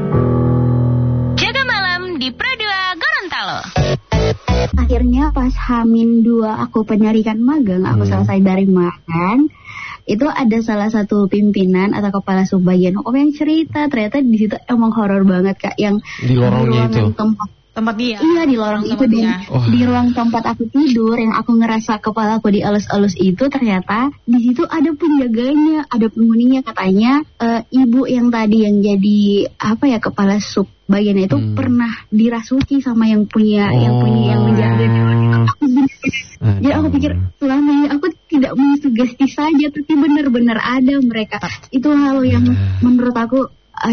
Jaga malam di Pro 2 Gorontalo. Akhirnya pas H-2 aku penarikan magang, aku selesai dari magang, itu ada salah satu pimpinan atau kepala subbagian hukum yang cerita, ternyata di situ emang horor banget Kak, yang di lorongnya itu. Tempat dia. Iya, di lorong itu di ruang tempat aku tidur yang aku ngerasa kepala aku dielus-elus itu, ternyata di situ ada penjaganya, ada penghuninya, katanya ibu yang tadi yang jadi kepala sub bagian itu pernah dirasuki sama yang punya yang menjaga. Jadi aku pikir selama ini aku tidak mensugesti saja, tapi benar-benar ada mereka. Itu hal yang menurut aku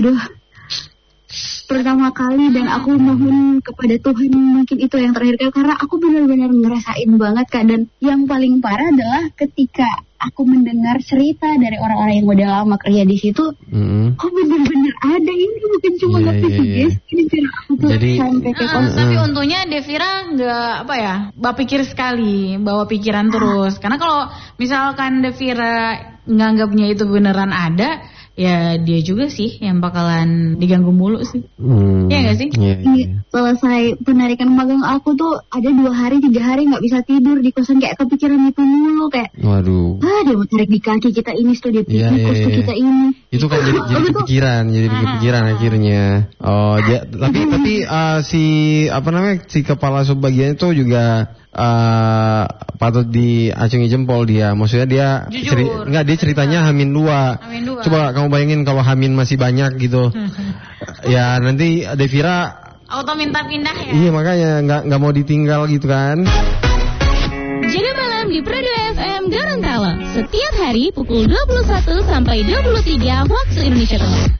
pertama kali, dan aku mohon kepada Tuhan mungkin itu yang terakhir kali, karena aku benar-benar ngerasain banget Kak. Dan yang paling parah adalah ketika aku mendengar cerita dari orang-orang yang udah lama kerja di situ, kok benar-benar ada, ini bukan cuma sugesti. Jadi sampai ke tapi untungnya Devira nggak bapikir sekali, bawa pikiran terus. Karena kalau misalkan Devira nganggapnya itu beneran ada, ya dia juga sih yang bakalan diganggu mulu sih. Iya gak sih? Iya. Selesai penarikan magang aku tuh ada 2 hari 3 hari gak bisa tidur di kosan, kayak kepikiran itu mulu, kayak waduh, dia mau tarik di kaki kita ini, dia pikir kos kita ini. Itu kan jadi kepikiran akhirnya. Tapi si kepala subbagian itu juga patut diacungi jempol dia. Maksudnya dia dia ceritanya H-2. Coba kamu bayangin kalau H- masih banyak gitu. Ya nanti Devira auto minta pindah ya. Iya, makanya nggak mau ditinggal gitu kan. Jaga malam di Pro 2 FM Gorontalo setiap hari pukul 21 sampai 23 waktu Indonesia Tengah.